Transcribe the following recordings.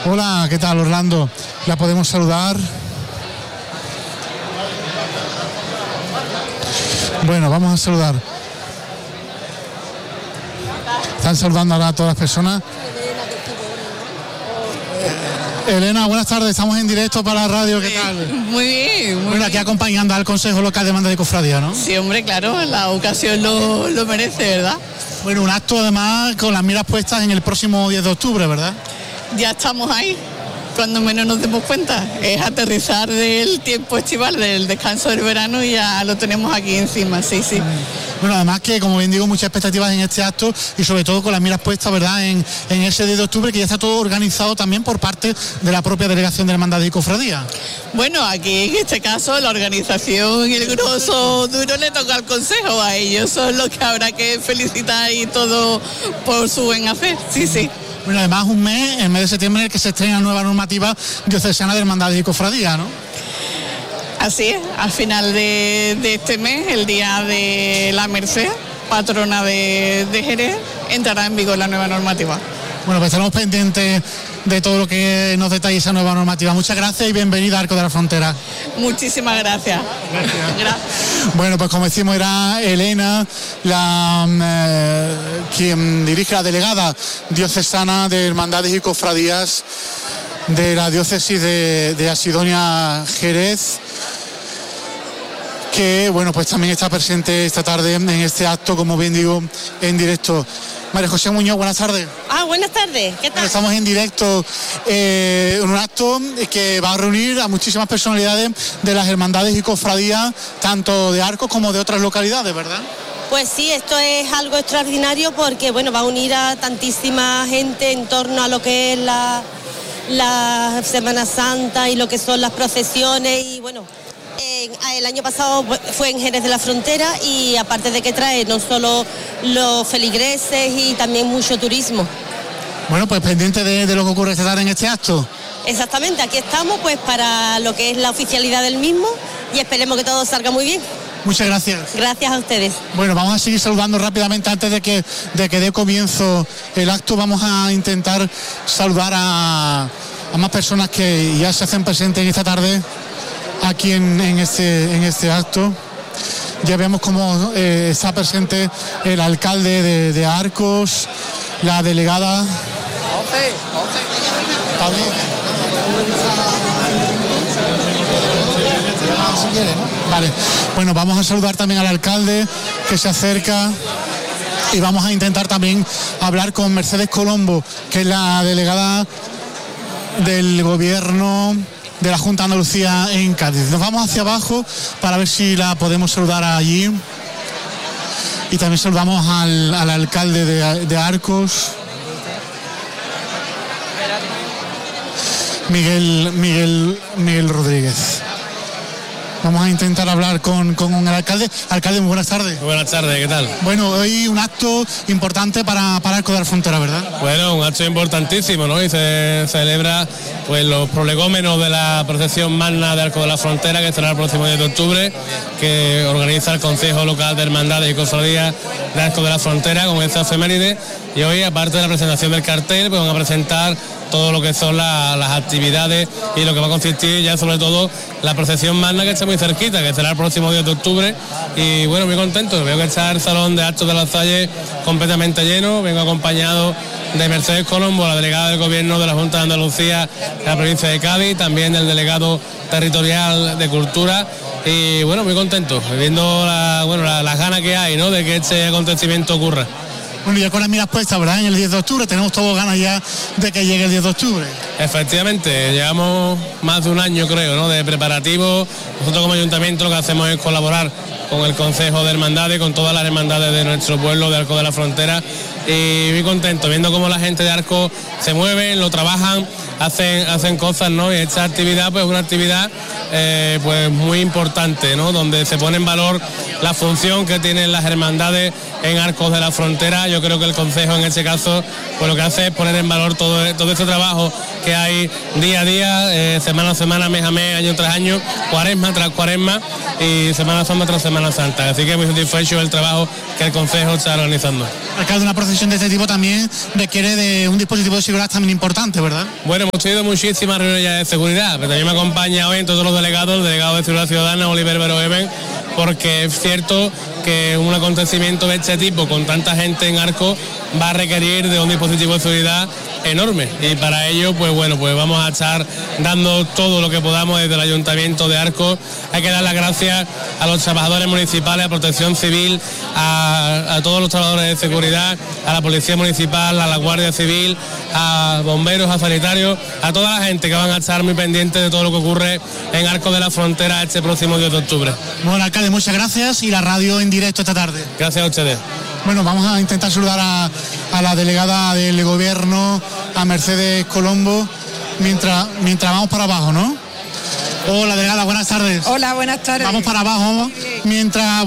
Hola, ¿qué tal, Orlando? ¿La podemos saludar? Bueno, vamos a saludar. Están saludando ahora a todas las personas. Elena, buenas tardes, estamos en directo para la radio, ¿qué tal? Muy bien, Bueno, aquí acompañando al Consejo Local de Hermandades y Cofradías, ¿no? Sí, hombre, claro, la ocasión lo merece, ¿verdad? Bueno, un acto además con las miras puestas en el próximo 10 de octubre, ¿verdad? Ya estamos ahí, cuando menos nos demos cuenta. Es aterrizar del tiempo estival, del descanso del verano, y ya lo tenemos aquí encima, sí. Bueno, además que, como bien digo, muchas expectativas en este acto y sobre todo con las miras puestas, ¿verdad?, en ese 10 de octubre, que ya está todo organizado también por parte de la propia Delegación de Hermandades y Cofradías. Bueno, aquí en este caso la organización y el grosso duro le toca al Consejo, a ellos son los que habrá que felicitar y todo por su buen hacer, sí. Bueno, además el mes de septiembre, en el que se estrena la nueva normativa diocesana de Hermandades y Cofradías, ¿no? Así es, al final de este mes, el día de la Merced, patrona de Jerez, entrará en vigor la nueva normativa. Bueno, pues estaremos pendientes de todo lo que nos detalle esa nueva normativa. Muchas gracias y bienvenida a Arco de la Frontera. Muchísimas gracias. Gracias. Bueno, pues como decimos, era Elena, quien dirige la delegada diocesana de Hermandades y Cofradías de la diócesis de Asidonia Jerez, que bueno, pues también está presente esta tarde en este acto, como bien digo, en directo. María José Muñoz, buenas tardes. Buenas tardes, ¿qué tal? Bueno, estamos en directo en un acto que va a reunir a muchísimas personalidades de las hermandades y cofradías, tanto de Arcos como de otras localidades, ¿verdad? Pues sí, esto es algo extraordinario porque bueno, va a unir a tantísima gente en torno a lo que es la Semana Santa y lo que son las procesiones y bueno. El año pasado fue en Jerez de la Frontera y aparte de que trae no solo los feligreses y también mucho turismo. Bueno, pues pendiente de lo que ocurre esta tarde en este acto. Exactamente, aquí estamos pues para lo que es la oficialidad del mismo y esperemos que todo salga muy bien. Muchas gracias. Gracias a ustedes. Bueno, vamos a seguir saludando rápidamente antes de que dé comienzo el acto. Vamos a intentar saludar a más personas que ya se hacen presentes en esta tarde aquí en este acto. Ya vemos cómo está presente el alcalde de Arcos, la delegada. Vale, bueno, vamos a saludar también al alcalde que se acerca y vamos a intentar también hablar con Mercedes Colombo, que es la delegada del gobierno de la Junta de Andalucía en Cádiz. Nos vamos hacia abajo para ver si la podemos saludar allí. Y también saludamos al alcalde de Arcos, Miguel Rodríguez. Vamos a intentar hablar con el alcalde. Alcalde, muy buenas tardes. Muy buenas tardes, ¿qué tal? Bueno, hoy un acto importante para Arco de la Frontera, ¿verdad? Bueno, un acto importantísimo, ¿no? Y se celebra pues los prolegómenos de la procesión magna de Arco de la Frontera, que será el próximo 10 de octubre, que organiza el Consejo Local de Hermandades y Cofradías de Arco de la Frontera con esta efeméride. Y hoy, aparte de la presentación del cartel, pues van a presentar todo lo que son las actividades y lo que va a consistir ya sobre todo la procesión magna, que está muy cerquita, que será el próximo 10 de octubre. Y bueno, muy contento, veo que está el Salón de Actos de la Salle completamente lleno. Vengo acompañado de Mercedes Colombo, la delegada del Gobierno de la Junta de Andalucía de la provincia de Cádiz, también del delegado territorial de Cultura. Y bueno, muy contento, viendo las ganas que hay, ¿no?, de que este acontecimiento ocurra. Bueno, ya con las miras puestas, ¿verdad?, en el 10 de octubre, tenemos todos ganas ya de que llegue el 10 de octubre. Efectivamente, llevamos más de un año, creo, ¿no?, de preparativos. Nosotros como ayuntamiento lo que hacemos es colaborar con el Consejo de Hermandades, con todas las hermandades de nuestro pueblo, de Arco de la Frontera, y muy contento, viendo cómo la gente de Arco se mueve, lo trabajan, hacen cosas, ¿no?, y esta actividad pues es una actividad pues muy importante, ¿no?, donde se pone en valor la función que tienen las hermandades en Arcos de la Frontera. Yo creo que el Concejo en este caso pues lo que hace es poner en valor todo este trabajo que hay día a día, semana a semana, mes a mes, año tras año, cuaresma tras cuaresma y Semana Santa tras Semana Santa. Así que muy satisfecho del trabajo que el Concejo está organizando. Alcalde, una procesión de este tipo también requiere de un dispositivo de seguridad también importante, ¿verdad? Bueno, hemos tenido muchísimas reuniones ya de seguridad, pero también me acompaña hoy en todos los delegados, el delegado de Seguridad Ciudadana, Oliver Verhoeven, porque es cierto que un acontecimiento de este tipo con tanta gente en Arcos va a requerir de un dispositivo de seguridad enorme y para ello pues vamos a estar dando todo lo que podamos desde el Ayuntamiento de Arcos. Hay que dar las gracias a los trabajadores municipales, a Protección Civil, a todos los trabajadores de seguridad, a la Policía Municipal, a la Guardia Civil, a bomberos, a sanitarios, a toda la gente que van a estar muy pendientes de todo lo que ocurre en Arcos de la Frontera este próximo 10 de octubre. Bueno, alcalde, muchas gracias y la radio en directo esta tarde. Gracias a ustedes. Bueno, vamos a intentar saludar a la delegada del Gobierno, a Mercedes Colombo, mientras vamos para abajo, ¿no? Hola, delegada, buenas tardes. Hola, buenas tardes. Vamos para abajo, mientras,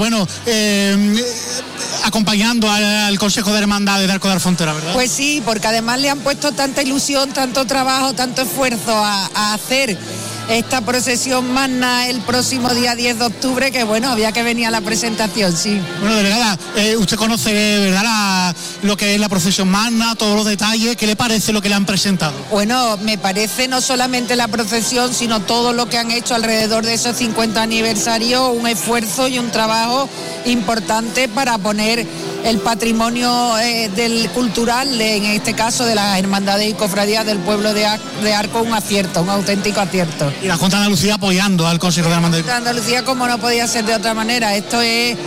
acompañando al Consejo de Hermandades de Arcos de la Frontera, ¿verdad? Pues sí, porque además le han puesto tanta ilusión, tanto trabajo, tanto esfuerzo a hacer esta procesión magna el próximo día 10 de octubre, que bueno, había que venir a la presentación, sí. Bueno, delegada, usted conoce, ¿verdad?, lo que es la procesión magna, todos los detalles. ¿Qué le parece lo que le han presentado? Bueno, me parece no solamente la procesión, sino todo lo que han hecho alrededor de esos 50 aniversarios, un esfuerzo y un trabajo importante para poner el patrimonio del cultural, en este caso de las hermandades y cofradías del pueblo de Arcos, un acierto, un auténtico acierto. Y la Junta de Andalucía apoyando al Consejo de Hermandades. La Junta de Andalucía, como no podía ser de otra manera, esto es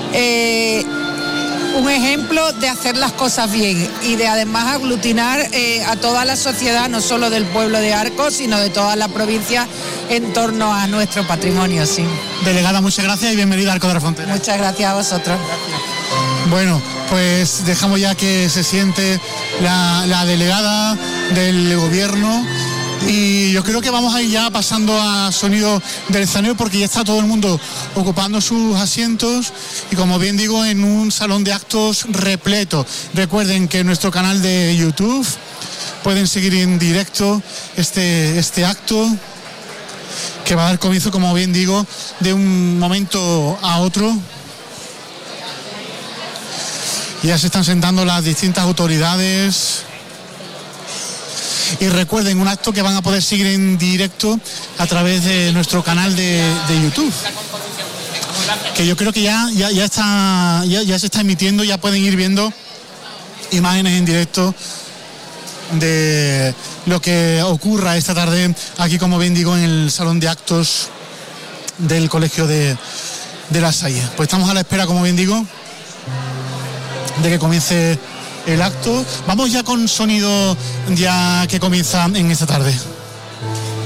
un ejemplo de hacer las cosas bien y de además aglutinar a toda la sociedad, no solo del pueblo de Arcos, sino de toda la provincia en torno a nuestro patrimonio, sí. Delegada, muchas gracias y bienvenida a Arcos de la Frontera. Muchas gracias a vosotros. Bueno, pues dejamos ya que se siente la delegada del Gobierno y yo creo que vamos a ir ya pasando a sonido del escenario porque ya está todo el mundo ocupando sus asientos y, como bien digo, en un salón de actos repleto. Recuerden que en nuestro canal de YouTube pueden seguir en directo este acto que va a dar comienzo, como bien digo, de un momento a otro. Ya se están sentando las distintas autoridades. Y recuerden, un acto que van a poder seguir en directo a través de nuestro canal de YouTube. Que yo creo que ya se está emitiendo, ya pueden ir viendo imágenes en directo de lo que ocurra esta tarde aquí, como bien digo, en el salón de actos del Colegio de La Salle. Pues estamos a la espera, como bien digo, de que comience el acto. Vamos ya con sonido ya que comienza en esta tarde.